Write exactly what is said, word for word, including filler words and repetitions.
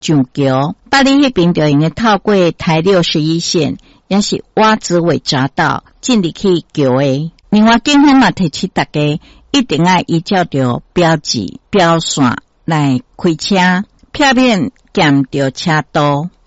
上桥，八里迄边就用透过台六十一线，也是挖子尾匝道进入去桥的。另外，警方嘛提醒大家，一定要依照着标志标线来开车，避免减着车多。